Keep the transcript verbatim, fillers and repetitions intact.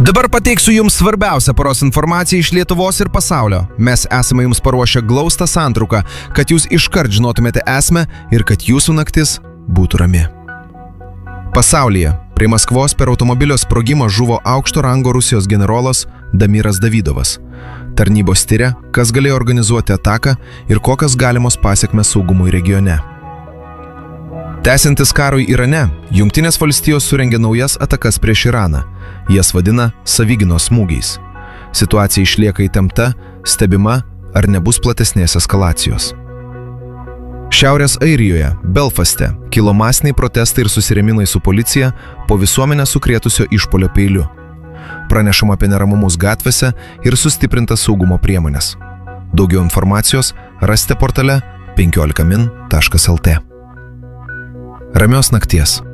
Dabar pateiksiu jums svarbiausią paros informaciją iš Lietuvos ir pasaulio. Mes esame jums paruošę glaustą santrauką, kad jūs iškart žinotumėte esmę ir kad jūsų naktis būtų rami. Pasaulyje prie Maskvos per automobilio sprogimą žuvo aukšto rango Rusijos generolas Damiras Davidovas. Tarnybos tyria, kas galėjo organizuoti ataką ir kokios galimos pasekmės saugumui regione. Tęsiantis karui Irane, Jungtinės valstijos surengė naujas atakas prieš Iraną. Jas vadina savigynos smūgiais. Situacija išlieka įtempta, stebima, ar nebus platesnės eskalacijos. Šiaurės Airijoje, Belfaste, kilo masiniai protestai ir susirėmimai su policija po visuomenę sukrėtusio išpuolio peiliu. Pranešama apie neramumus gatvėse ir sustiprintas saugumo priemonės. Daugiau informacijos rasite portale penkiolika min taškas lt. Ramios nakties.